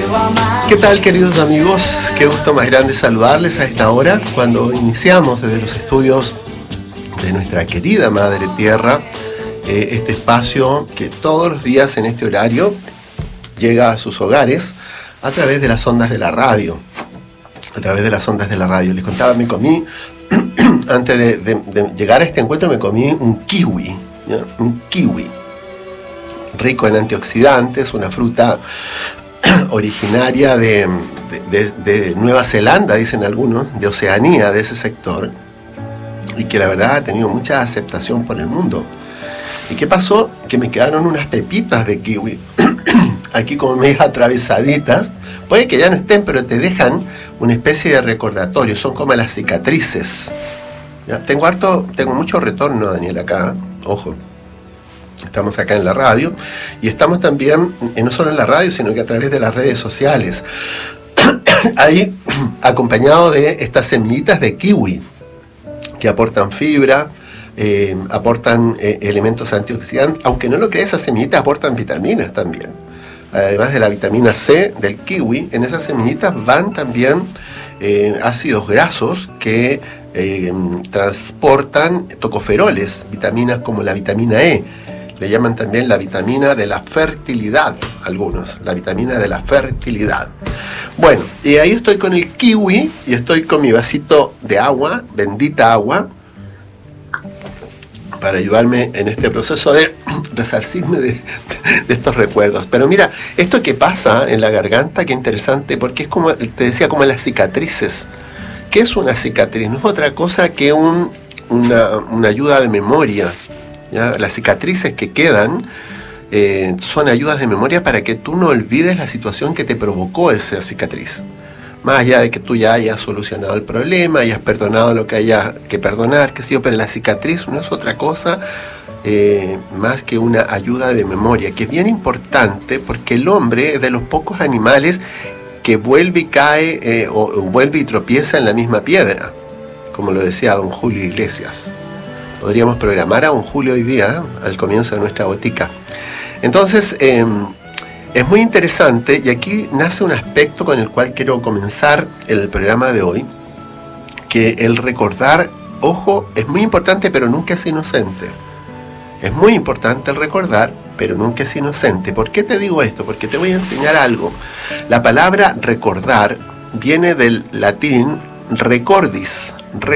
¿Qué tal, queridos amigos? Qué gusto más grande saludarles a esta hora, cuando iniciamos desde los estudios de nuestra querida Madre Tierra, este espacio que todos los días en este horario llega a sus hogares a través de las ondas de la radio. Les contaba, me comí, antes de llegar a este encuentro, me comí un kiwi, ¿ya? Un kiwi, rico en antioxidantes, una fruta originaria de Nueva Zelanda, dicen algunos, de Oceanía, de ese sector, y que la verdad ha tenido mucha aceptación por el mundo. ¿Y qué pasó? Que me quedaron unas pepitas de kiwi aquí como medio atravesaditas. Puede que ya no estén, pero te dejan una especie de recordatorio. Son como las cicatrices, ¿ya? Tengo mucho retorno, Daniel, acá, ojo. Estamos acá en la radio y estamos también, no solo en la radio, sino que a través de las redes sociales. Ahí, acompañado de estas semillitas de kiwi, que aportan fibra, aportan elementos antioxidantes. Aunque no lo creas, esas semillitas aportan vitaminas también. Además de la vitamina C del kiwi, en esas semillitas van también ácidos grasos que transportan tocoferoles, vitaminas como la vitamina E. Le llaman también la vitamina de la fertilidad, algunos, la vitamina de la fertilidad. Bueno, y ahí estoy con el kiwi y estoy con mi vasito de agua, bendita agua, para ayudarme en este proceso de resarcirme de estos recuerdos. Pero mira, esto que pasa en la garganta, qué interesante, porque es como, te decía, como las cicatrices. ¿Qué es una cicatriz? No es otra cosa que una ayuda de memoria, ¿ya? Las cicatrices que quedan son ayudas de memoria para que tú no olvides la situación que te provocó esa cicatriz. Más allá de que tú ya hayas solucionado el problema, hayas perdonado lo que haya que perdonar, qué sé yo, pero la cicatriz no es otra cosa más que una ayuda de memoria, que es bien importante porque el hombre es de los pocos animales que vuelve y cae o vuelve y tropieza en la misma piedra, como lo decía don Julio Iglesias. Podríamos programar a don Julio hoy día, al comienzo de nuestra botica. Entonces, es muy interesante, y aquí nace un aspecto con el cual quiero comenzar el programa de hoy, que el recordar, ojo, es muy importante, pero nunca es inocente. Es muy importante el recordar, pero nunca es inocente. ¿Por qué te digo esto? Porque te voy a enseñar algo. La palabra recordar viene del latín recordis,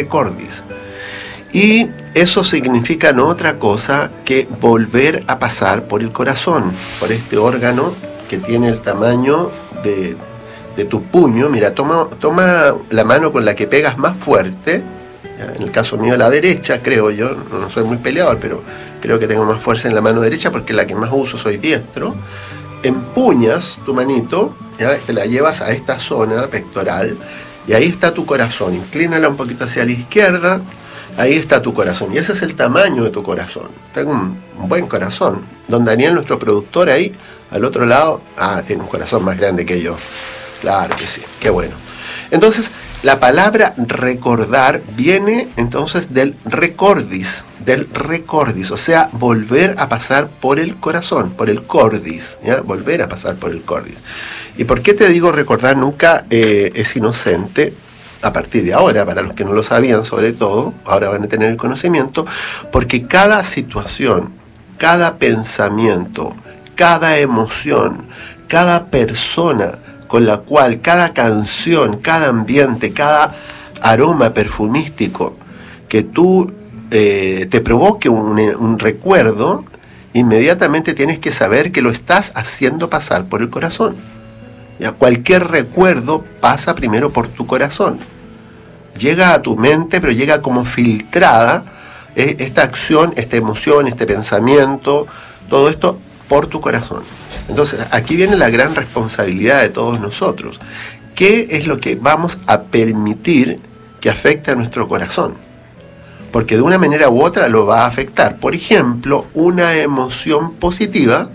y eso significa no otra cosa que volver a pasar por el corazón, por este órgano que tiene el tamaño de tu puño. Mira, toma la mano con la que pegas más fuerte, en el caso mío la derecha, creo yo, no soy muy peleador, pero creo que tengo más fuerza en la mano derecha porque la que más uso soy diestro. Empuñas tu manito, ¿ya? Te la llevas a esta zona pectoral y ahí está tu corazón. Inclínala un poquito hacia la izquierda. Ahí está tu corazón, y ese es el tamaño de tu corazón. Tengo un buen corazón. Don Daniel, nuestro productor, ahí al otro lado, tiene un corazón más grande que yo. Claro que sí, qué bueno. Entonces, la palabra recordar viene entonces del recordis, o sea, volver a pasar por el corazón, por el cordis, ¿ya? Volver a pasar por el cordis. ¿Y por qué te digo recordar nunca es inocente? A partir de ahora, para los que no lo sabían sobre todo, ahora van a tener el conocimiento, porque cada situación, cada pensamiento, cada emoción, cada persona con la cual, cada canción, cada ambiente, cada aroma perfumístico que tú te provoque un recuerdo, inmediatamente tienes que saber que lo estás haciendo pasar por el corazón. ¿Ya? Cualquier recuerdo pasa primero por tu corazón. Llega a tu mente, pero llega como filtrada esta acción, esta emoción, este pensamiento, todo esto por tu corazón. Entonces, aquí viene la gran responsabilidad de todos nosotros. ¿Qué es lo que vamos a permitir que afecte a nuestro corazón? Porque de una manera u otra lo va a afectar. Por ejemplo, una emoción positiva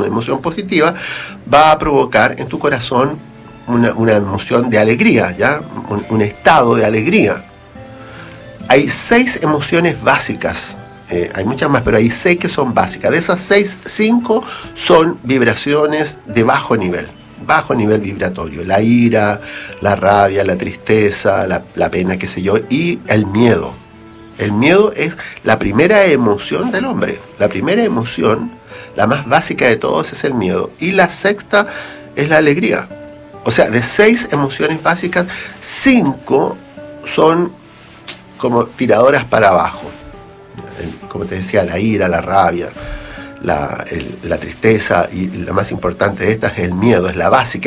va a provocar en tu corazón una emoción de alegría, ¿ya? Un estado de alegría. Hay 6 emociones básicas, hay muchas más, pero hay 6 que son básicas. De esas 6, 5 son vibraciones de bajo nivel, bajo nivel vibratorio. La ira, la rabia, la tristeza, la pena, qué sé yo, y el miedo. El miedo es la primera emoción del hombre. La primera emoción, la más básica de todos, es el miedo. Y la sexta es la alegría. O sea, de 6 emociones básicas, 5 son como tiradoras para abajo. Como te decía, la ira, la rabia, la tristeza, y la más importante de estas es el miedo. Es la básica,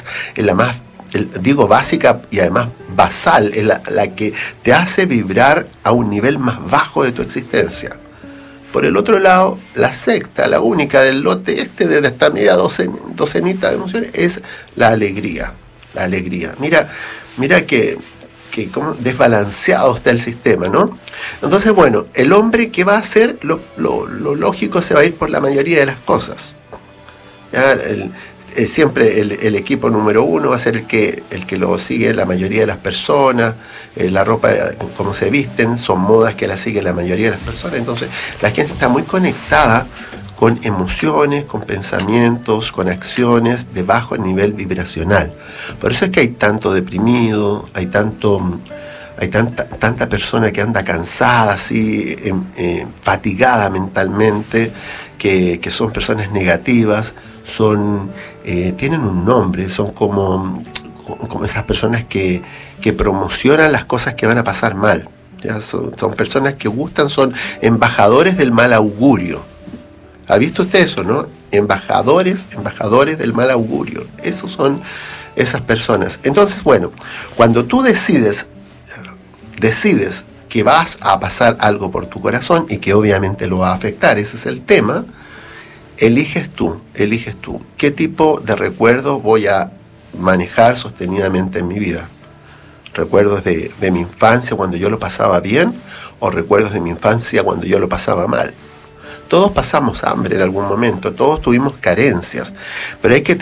digo básica y además basal, es la que te hace vibrar a un nivel más bajo de tu existencia. Por el otro lado, la sexta, la única del lote de esta media docenita de emociones, es la alegría. La alegría. Mira que como desbalanceado está el sistema, ¿no? Entonces, bueno, el hombre, ¿qué va a hacer? Lo lógico, se va a ir por la mayoría de las cosas. ¿Ya? Siempre el equipo número 1 va a ser el que lo sigue la mayoría de las personas. La ropa, como se visten, son modas que la siguen la mayoría de las personas. Entonces la gente está muy conectada con emociones, con pensamientos, con acciones de bajo nivel vibracional. Por eso es que hay tanto deprimido, hay tanta persona que anda cansada, así, fatigada mentalmente, que son personas negativas. Tienen un nombre, son como esas personas que promocionan las cosas que van a pasar mal. ¿Ya? Son personas que gustan, son embajadores del mal augurio. ¿Ha visto usted eso, no? Embajadores del mal augurio. Esos son esas personas. Entonces, bueno, cuando tú decides que vas a pasar algo por tu corazón y que obviamente lo va a afectar, ese es el tema. Eliges tú. ¿Qué tipo de recuerdos voy a manejar sostenidamente en mi vida? ¿Recuerdos de mi infancia cuando yo lo pasaba bien? ¿O recuerdos de mi infancia cuando yo lo pasaba mal? Todos pasamos hambre en algún momento, todos tuvimos carencias, pero hay que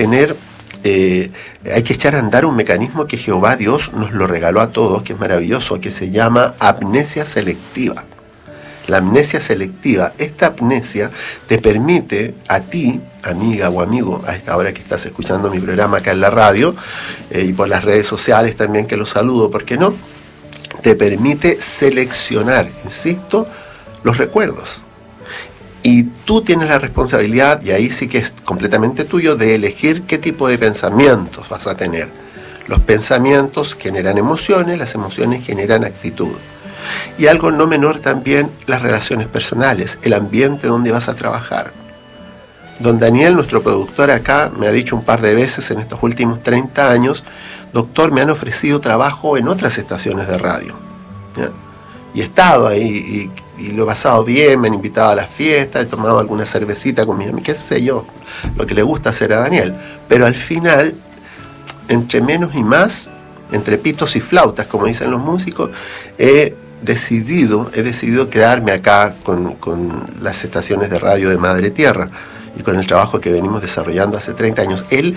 echar a andar un mecanismo que Jehová Dios nos lo regaló a todos, que es maravilloso, que se llama amnesia selectiva. La amnesia selectiva, esta amnesia te permite a ti, amiga o amigo, a esta hora que estás escuchando mi programa acá en la radio, y por las redes sociales también, que los saludo, ¿por qué no? Te permite seleccionar, insisto, los recuerdos. Y tú tienes la responsabilidad, y ahí sí que es completamente tuyo, de elegir qué tipo de pensamientos vas a tener. Los pensamientos generan emociones, las emociones generan actitud. Y algo no menor también, las relaciones personales, el ambiente donde vas a trabajar. Don Daniel, nuestro productor acá, me ha dicho un par de veces en estos últimos 30 años, doctor, me han ofrecido trabajo en otras estaciones de radio. ¿Ya? Y he estado ahí y lo he pasado bien, me han invitado a las fiestas, he tomado alguna cervecita con mis amigos, qué sé yo, lo que le gusta hacer a Daniel. Pero al final, entre menos y más, entre pitos y flautas, como dicen los músicos, he decidido quedarme acá con las estaciones de radio de Madre Tierra y con el trabajo que venimos desarrollando hace 30 años. Él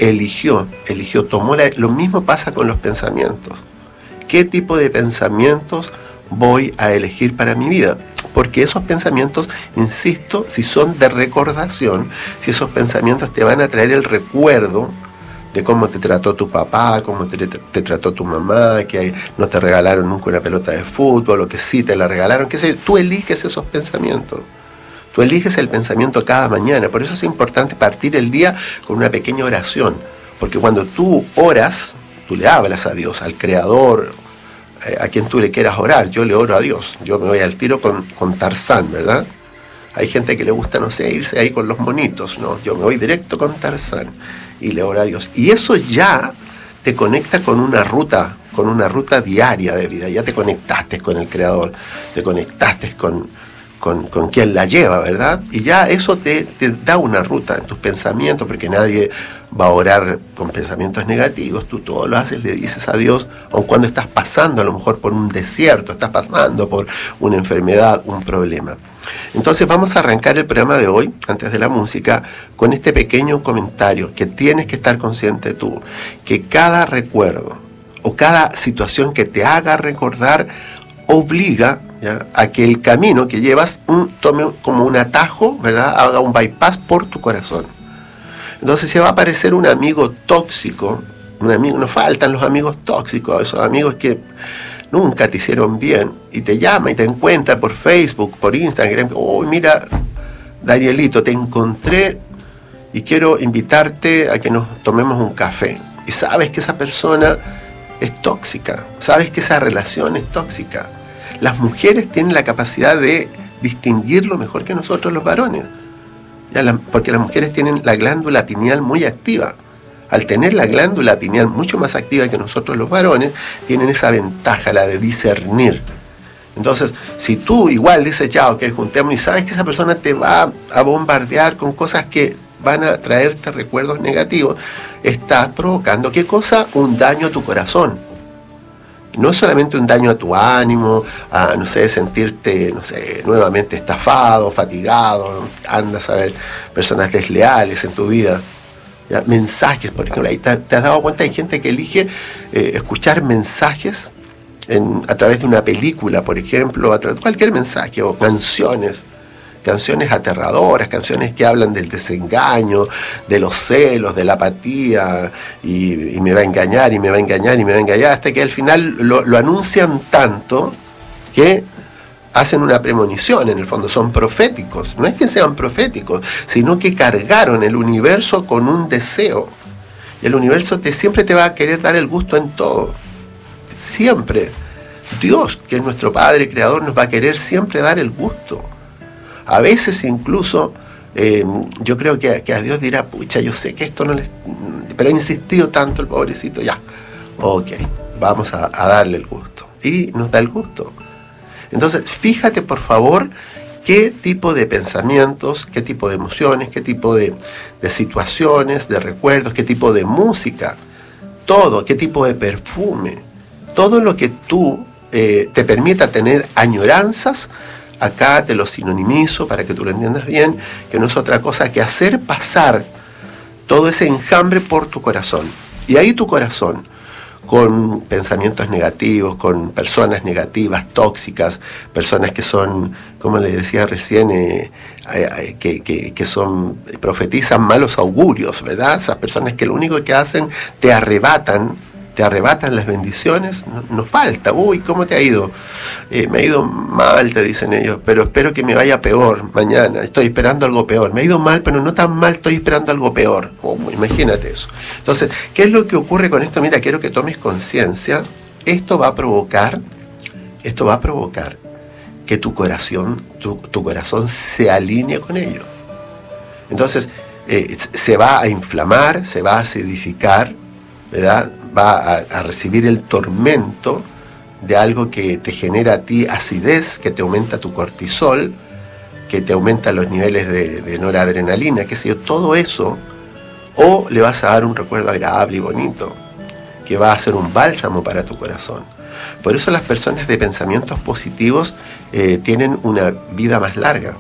tomó lo mismo pasa con los pensamientos. ¿Qué tipo de pensamientos voy a elegir para mi vida? Porque esos pensamientos, insisto, si son de recordación, si esos pensamientos te van a traer el recuerdo de cómo te trató tu papá, cómo te trató tu mamá, que no te regalaron nunca una pelota de fútbol, o que sí te la regalaron, qué sé yo. Tú eliges esos pensamientos. Tú eliges el pensamiento cada mañana. Por eso es importante partir el día con una pequeña oración. Porque cuando tú oras, tú le hablas a Dios, al Creador, a quien tú le quieras orar. Yo le oro a Dios. Yo me voy al tiro con Tarzán, ¿verdad? Hay gente que le gusta, no sé, irse ahí con los monitos, ¿no? Yo me voy directo con Tarzán y le oro a Dios. Y eso ya te conecta con una ruta diaria de vida. Ya te conectaste con el Creador, te conectaste con quien la lleva, ¿verdad? Y ya eso te da una ruta en tus pensamientos, porque nadie va a orar con pensamientos negativos. Tú todo lo haces, le dices a Dios, aun cuando estás pasando a lo mejor por un desierto, estás pasando por una enfermedad, un problema. Entonces vamos a arrancar el programa de hoy, antes de la música, con este pequeño comentario que tienes que estar consciente tú, que cada recuerdo o cada situación que te haga recordar obliga, ¿ya?, a que el camino que llevas tome como un atajo, ¿verdad?, haga un bypass por tu corazón. Entonces si va a aparecer un amigo tóxico, nos faltan los amigos tóxicos, esos amigos que nunca te hicieron bien, y te llama y te encuentra por Facebook, por Instagram, uy, mira, Danielito, te encontré y quiero invitarte a que nos tomemos un café. Y sabes que esa persona es tóxica, sabes que esa relación es tóxica. Las mujeres tienen la capacidad de distinguirlo mejor que nosotros los varones, porque las mujeres tienen la glándula pineal muy activa. Al tener la glándula pineal mucho más activa que nosotros los varones, tienen esa ventaja, la de discernir. Entonces, si tú igual dices, ya, ok, juntemos, y sabes que esa persona te va a bombardear con cosas que van a traerte recuerdos negativos, estás provocando, ¿qué cosa? Un daño a tu corazón. No solamente un daño a tu ánimo, a, no sé, sentirte, no sé, nuevamente estafado, fatigado, andas a ver personas desleales en tu vida. ¿Ya? Mensajes, por ejemplo, ahí te has dado cuenta, hay gente que elige escuchar mensajes a través de una película, por ejemplo, a través de cualquier mensaje, o canciones aterradoras, canciones que hablan del desengaño, de los celos, de la apatía, y me va a engañar, y me va a engañar, y me va a engañar, hasta que al final lo anuncian tanto que hacen una premonición, en el fondo son proféticos. No es que sean proféticos, sino que cargaron el universo con un deseo. Y el universo siempre te va a querer dar el gusto en todo. Siempre. Dios, que es nuestro Padre Creador, nos va a querer siempre dar el gusto. A veces incluso, yo creo que a Dios dirá, pucha, yo sé que esto no le... Pero ha insistido tanto el pobrecito, ya, ok, vamos a darle el gusto. Y nos da el gusto. Entonces, fíjate por favor qué tipo de pensamientos, qué tipo de emociones, qué tipo de situaciones, de recuerdos, qué tipo de música, todo, qué tipo de perfume, todo lo que tú te permita tener añoranzas, acá te lo sinonimizo para que tú lo entiendas bien, que no es otra cosa que hacer pasar todo ese enjambre por tu corazón. Y ahí tu corazón, con pensamientos negativos, con personas negativas, tóxicas, personas que son, como les decía recién, que profetizan malos augurios, ¿verdad? Esas personas que lo único que hacen, te arrebatan las bendiciones, nos falta. Uy, ¿cómo te ha ido? Me ha ido mal, te dicen ellos, pero espero que me vaya peor mañana, estoy esperando algo peor. Me ha ido mal, pero no tan mal, estoy esperando algo peor. Imagínate eso. Entonces, ¿qué es lo que ocurre con esto? Mira, quiero que tomes conciencia. Esto va a provocar que tu corazón se alinee con ello. Entonces, se va a inflamar, se va a acidificar, ¿verdad? Va a recibir el tormento de algo que te genera a ti acidez, que te aumenta tu cortisol, que te aumenta los niveles de noradrenalina, qué sé yo, todo eso, o le vas a dar un recuerdo agradable y bonito, que va a ser un bálsamo para tu corazón. Por eso las personas de pensamientos positivos tienen una vida más larga.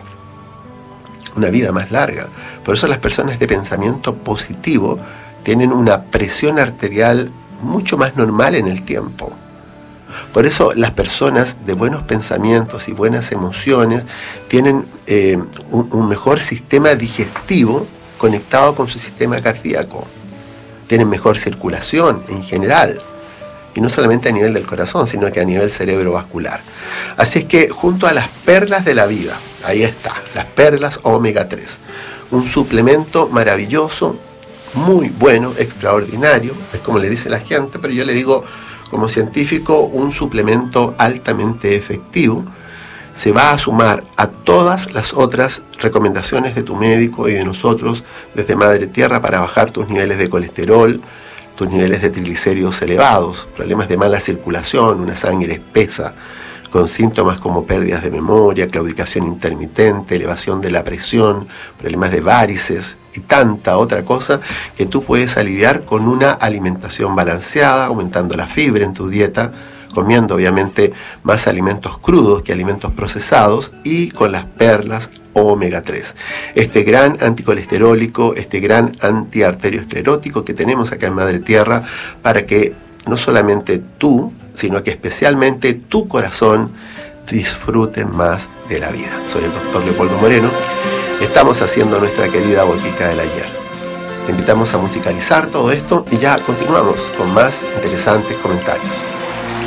Por eso las personas de pensamiento positivo tienen una presión arterial mucho más normal en el tiempo. Por eso las personas de buenos pensamientos y buenas emociones tienen un mejor sistema digestivo conectado con su sistema cardíaco. Tienen mejor circulación en general. Y no solamente a nivel del corazón, sino que a nivel cerebrovascular. Así es que junto a las perlas de la vida, ahí está, las perlas omega 3. Un suplemento maravilloso, muy bueno, extraordinario, es como le dice la gente, pero yo le digo como científico, un suplemento altamente efectivo. Se va a sumar a todas las otras recomendaciones de tu médico y de nosotros desde Madre Tierra para bajar tus niveles de colesterol, tus niveles de triglicéridos elevados, problemas de mala circulación, una sangre espesa, con síntomas como pérdidas de memoria, claudicación intermitente, elevación de la presión, problemas de varices y tanta otra cosa que tú puedes aliviar con una alimentación balanceada, aumentando la fibra en tu dieta, comiendo obviamente más alimentos crudos que alimentos procesados y con las perlas omega 3. Este gran anticolesterólico, este gran antiarterioesclerótico que tenemos acá en Madre Tierra para que no solamente tú, sino que especialmente tu corazón disfrute más de la vida. Soy el doctor Leopoldo Moreno. Estamos haciendo nuestra querida botica del ayer. Te invitamos a musicalizar todo esto y ya continuamos con más interesantes comentarios.